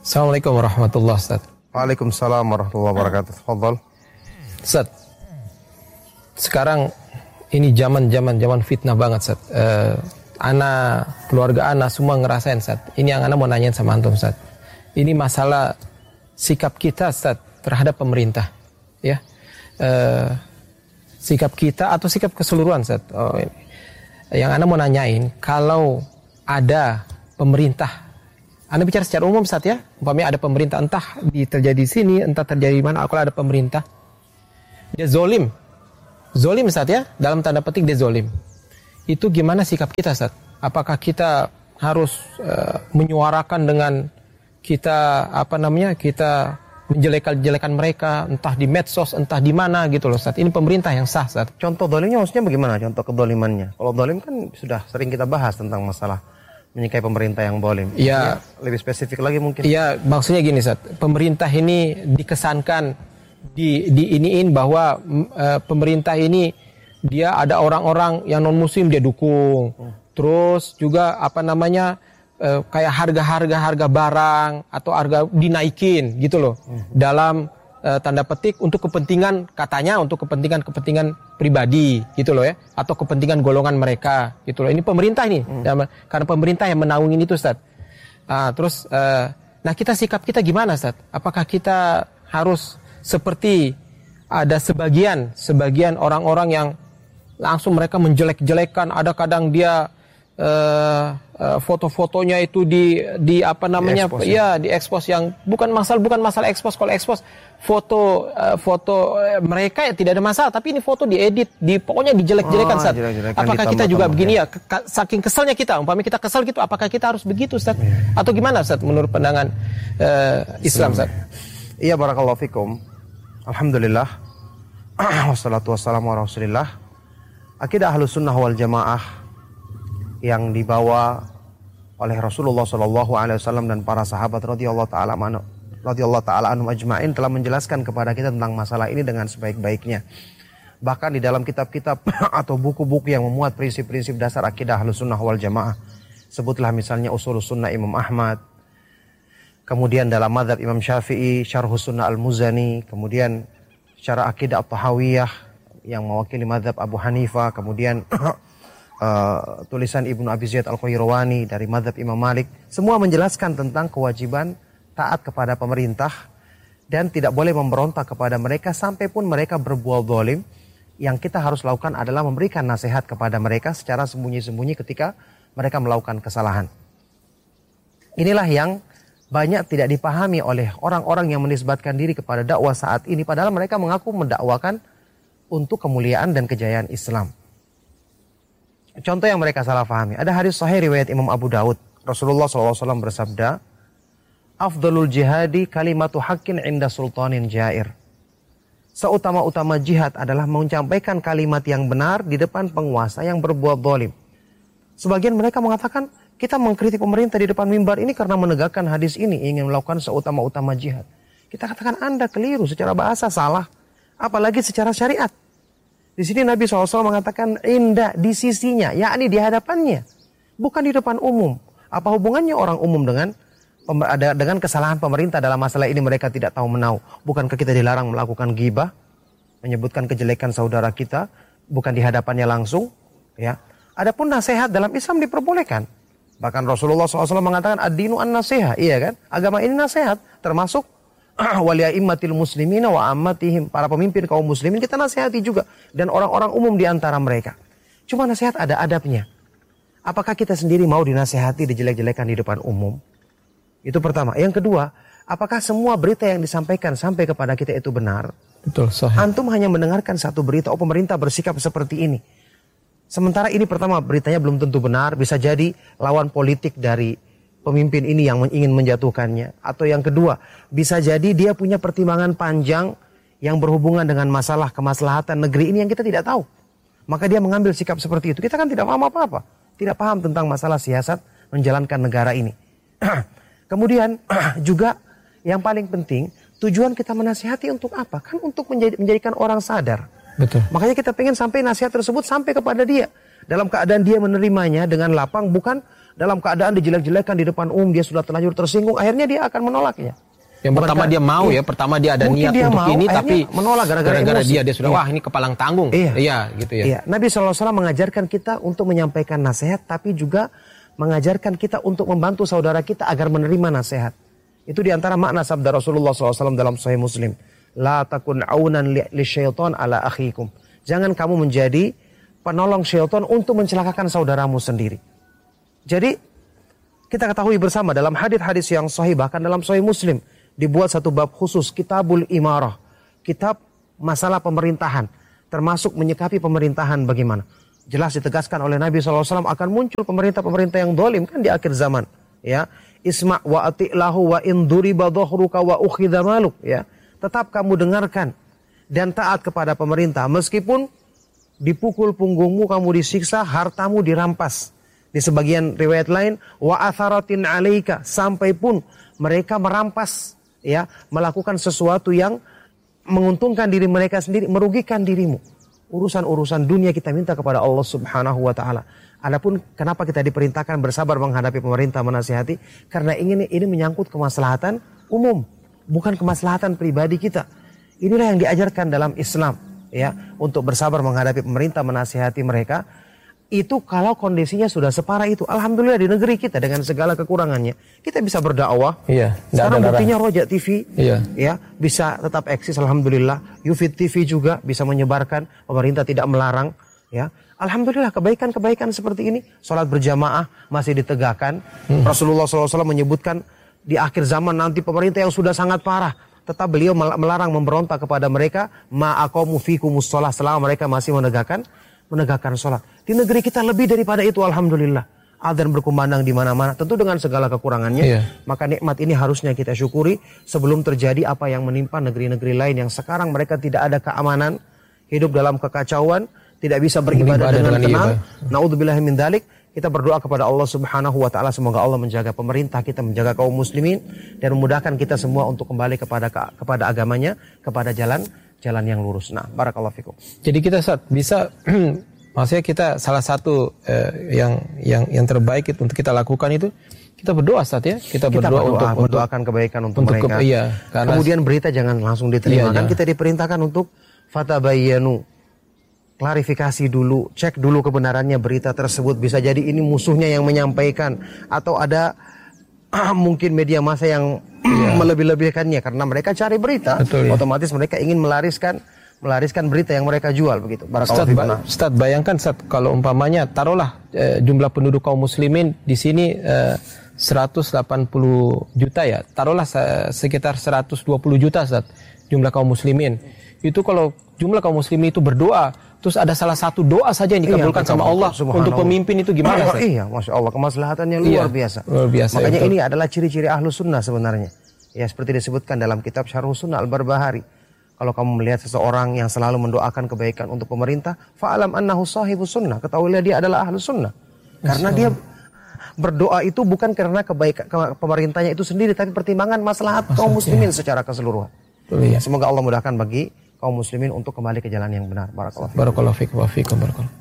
Assalamualaikum warahmatullahi wabarakatuh. Waalaikumsalam warahmatullahi wabarakatuh. Fadhal. Ustaz, sekarang ini zaman fitnah banget, Ustaz. Ana, keluarga ana semua ngerasain, Ustaz. Ini yang ana mau nanyain sama antum, Ustaz. Ini masalah sikap kita, Ustaz, terhadap pemerintah, ya. Sikap kita atau sikap keseluruhan, Ustaz. Yang ana mau nanyain, kalau ada pemerintah, ana bicara secara umum, Ustaz, ya. Umpamanya ada pemerintah, entah terjadi di sini, entah terjadi di mana, kalau ada pemerintah, dia zolim, Ustaz, ya. Dalam tanda petik dia zolim. Itu gimana sikap kita, Ustaz? Apakah kita harus menyuarakan dengan kita kita menjelek-jelekan mereka, entah di medsos, entah di mana gitu loh, Ustaz. Ini pemerintah yang sah, Ustaz. Contoh dolimnya maksudnya bagaimana? Contoh kedolimannya. Kalau dolim kan sudah sering kita bahas tentang masalah menyikapi pemerintah yang dolim. Iya. Lebih spesifik lagi mungkin. Iya, maksudnya gini, Ustaz. Pemerintah ini dikesankan diiniin bahwa pemerintah ini dia ada orang-orang yang non muslim dia dukung. Terus juga kayak harga barang atau harga dinaikin gitu loh. Dalam tanda petik untuk kepentingan, katanya untuk kepentingan pribadi gitu loh, ya, atau kepentingan golongan mereka gitu loh. Ini pemerintah ini. Karena pemerintah yang menaungi itu, Ustaz. Terus kita sikap kita gimana, Ustaz? Apakah kita harus seperti ada sebagian orang-orang yang langsung mereka menjelek-jelekan, ada kadang dia foto-fotonya itu diekspos yang bukan masalah ekspos. Kalau ekspos foto mereka ya tidak ada masalah, tapi ini foto diedit, pokoknya dijelek-jelekan, Ustaz. Apakah kita juga begini ya? Saking keselnya kita, umpamanya kita kesal gitu, apakah kita harus begitu, Ustaz? Atau gimana, Ustaz, menurut pandangan Islam, Ustaz? Iya, barakallahu fikum. Alhamdulillah. Wassalatu wassalamu ala Rasulillah. Akidah Ahlus Sunnah wal Jamaah yang dibawa oleh Rasulullah SAW dan para sahabat radhiyallahu taala anhum ajma'in telah menjelaskan kepada kita tentang masalah ini dengan sebaik-baiknya. Bahkan di dalam kitab-kitab atau buku-buku yang memuat prinsip-prinsip dasar akidah Ahlus Sunnah wal Jamaah, sebutlah misalnya Ushulus Sunnah Imam Ahmad, kemudian dalam mazhab Imam Syafi'i Syarhus Sunnah Al-Muzani, kemudian Syarah Aqidah At-Tahawiyah yang mewakili mazhab Abu Hanifah, kemudian tulisan Ibnu Abi Zaid Al-Qayrawani dari mazhab Imam Malik, semua menjelaskan tentang kewajiban taat kepada pemerintah dan tidak boleh memberontak kepada mereka sampai pun mereka berbuat zalim. Yang kita harus lakukan adalah memberikan nasihat kepada mereka secara sembunyi-sembunyi ketika mereka melakukan kesalahan. Inilah yang banyak tidak dipahami oleh orang-orang yang menisbatkan diri kepada dakwah saat ini, padahal mereka mengaku mendakwakan untuk kemuliaan dan kejayaan Islam. Contoh yang mereka salah pahami. Ada hadis sahih riwayat Imam Abu Daud. Rasulullah SAW bersabda, "Afdalul jihadi kalimatu haqqin inda sultanin jair." Seutama-utama jihad adalah menyampaikan kalimat yang benar di depan penguasa yang berbuat zalim. Sebagian mereka mengatakan, kita mengkritik pemerintah di depan mimbar ini karena menegakkan hadis ini, ingin melakukan seutama-utama jihad. Kita katakan Anda keliru, secara bahasa salah, apalagi secara syariat. Di sini Nabi SAW mengatakan indah, di sisinya, yakni di hadapannya, bukan di depan umum. Apa hubungannya orang umum dengan kesalahan pemerintah dalam masalah ini? Mereka tidak tahu menau. Bukankah kita dilarang melakukan ghibah, menyebutkan kejelekan saudara kita, bukan di hadapannya langsung? Ya. Adapun nasihat dalam Islam diperbolehkan. Bahkan Rasulullah SAW mengatakan ad-dinu an-nasiha, iya kan? Agama ini nasihat, termasuk waliyaimmatil muslimina wa ammatihim, para pemimpin kaum muslimin kita nasihati juga, dan orang-orang umum di antara mereka. Cuma nasihat ada adabnya. Apakah kita sendiri mau dinasihati, dijelek-jelekan di depan umum? Itu pertama. Yang kedua, apakah semua berita yang disampaikan sampai kepada kita itu benar? Betul, sahih. Antum hanya mendengarkan satu berita, pemerintah bersikap seperti ini. Sementara ini pertama, beritanya belum tentu benar, bisa jadi lawan politik dari pemimpin ini yang ingin menjatuhkannya. Atau yang kedua, bisa jadi dia punya pertimbangan panjang yang berhubungan dengan masalah kemaslahatan negeri ini yang kita tidak tahu. Maka dia mengambil sikap seperti itu. Kita kan tidak paham apa-apa. Tidak paham tentang masalah siasat menjalankan negara ini. Kemudian juga yang paling penting, tujuan kita menasihati untuk apa? Kan untuk menjadikan orang sadar. Betul. Makanya kita pengen sampai nasihat tersebut sampai kepada dia. Dalam keadaan dia menerimanya dengan lapang, bukan dalam keadaan dijelek-jelekan di depan umum, dia sudah terlanjur tersinggung, akhirnya dia akan menolaknya. Yang pertama dia mau ya, pertama dia ada niat dia untuk mau, ini, tapi menolak gara-gara dia sudah wah ini kepalang tanggung. Iya, gitu ya. Iya. Nabi SAW mengajarkan kita untuk menyampaikan nasihat, tapi juga mengajarkan kita untuk membantu saudara kita agar menerima nasihat. Itu diantara makna sabda Rasulullah SAW dalam Sahih Muslim. La takun aunan li syaitan ala akhikum. Jangan kamu menjadi penolong syaitan untuk mencelakakan saudaramu sendiri. Jadi kita ketahui bersama dalam hadis-hadis yang sahih, bahkan dalam Sahih Muslim dibuat satu bab khusus, Kitabul Imarah, kitab masalah pemerintahan, termasuk menyikapi pemerintahan bagaimana. Jelas ditegaskan oleh Nabi SAW akan muncul pemerintah-pemerintah yang dolim kan di akhir zaman. Ya, isma' wa ati'lahu wa in duriba dhahruka wa ukhidha maluk. Ya, tetap kamu dengarkan dan taat kepada pemerintah meskipun dipukul punggungmu, kamu disiksa, hartamu dirampas. Di sebagian riwayat lain, wa atharatin 'alaika, sampai pun mereka merampas, ya, melakukan sesuatu yang menguntungkan diri mereka sendiri, merugikan dirimu. Urusan-urusan dunia kita minta kepada Allah Subhanahu wa taala. Adapun kenapa kita diperintahkan bersabar menghadapi pemerintah, menasihati, karena ini menyangkut kemaslahatan umum, bukan kemaslahatan pribadi kita. Inilah yang diajarkan dalam Islam, ya, untuk bersabar menghadapi pemerintah, menasihati mereka. Itu kalau kondisinya sudah separah itu. Alhamdulillah di negeri kita dengan segala kekurangannya, kita bisa berdakwah. Iya. Sekarang buktinya Roja TV, iya, ya, bisa tetap eksis. Alhamdulillah. Yufid TV juga bisa menyebarkan. Pemerintah tidak melarang. Ya, alhamdulillah kebaikan-kebaikan seperti ini. Sholat berjamaah masih ditegakkan. Rasulullah SAW menyebutkan di akhir zaman nanti pemerintah yang sudah sangat parah, tetap beliau melarang memberontak kepada mereka. Ma'aqamu fikumus sholah, selama mereka masih menegakkan sholat. Di negeri kita lebih daripada itu, alhamdulillah. Adzan berkumandang di mana-mana, tentu dengan segala kekurangannya. Iya. Maka nikmat ini harusnya kita syukuri sebelum terjadi apa yang menimpa negeri-negeri lain yang sekarang mereka tidak ada keamanan, hidup dalam kekacauan, tidak bisa beribadah dengan tenang. Naudzubillahi min dzalik. Kita berdoa kepada Allah Subhanahu wa taala, semoga Allah menjaga pemerintah kita, menjaga kaum muslimin, dan memudahkan kita semua untuk kembali kepada agamanya, kepada jalan yang lurus. Nah, barakallahu fikum. Jadi kita bisa maksudnya kita salah satu yang terbaik itu untuk kita lakukan itu kita berdoa, Ustaz, ya. Kita berdoa untuk mendoakan kebaikan untuk mereka. Kemudian berita jangan langsung diterima. Kan kita diperintahkan untuk fatabayyanu. Klarifikasi dulu, cek dulu kebenarannya berita tersebut. Bisa jadi ini musuhnya yang menyampaikan, atau ada mungkin media massa yang melebih-lebihkannya karena mereka cari berita. Betul, ya. Otomatis mereka ingin melariskan berita yang mereka jual, begitu. Ustaz, bayangkan, Ustaz, kalau umpamanya taruhlah jumlah penduduk kaum muslimin di sini 180 juta, ya. Taruhlah sekitar 120 juta, Ustaz, jumlah kaum muslimin. Itu kalau jumlah kaum muslimin itu berdoa, terus ada salah satu doa saja yang dikabulkan sama Allah untuk pemimpin, itu gimana, Ustaz? Iya, Masya Allah, kemaslahatannya luar biasa. Luar biasa. Makanya ini adalah ciri-ciri Ahlus Sunnah sebenarnya. Ya, seperti disebutkan dalam kitab Syarh Sunnah Al-Barbahari. Kalau kamu melihat seseorang yang selalu mendoakan kebaikan untuk pemerintah, fa'alam annahu sahibus sunnah, ketahuilah dia adalah Ahlus Sunnah. Karena dia berdoa itu bukan karena kebaikan pemerintahnya itu sendiri, tapi pertimbangan maslahat kaum muslimin secara keseluruhan. Ya, semoga Allah mudahkan bagi kaum muslimin untuk kembali ke jalan yang benar. Barakallahu fiik. Barakallahu fiik wa fiikum. Barakallahu.